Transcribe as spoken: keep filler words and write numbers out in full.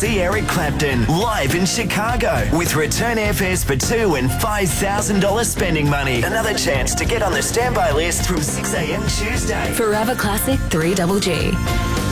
see Eric Clapton live in Chicago with return airfares for two and five thousand dollars spending money. Another chance to get on the standby list from six a m Tuesday. Forever Classic three G G.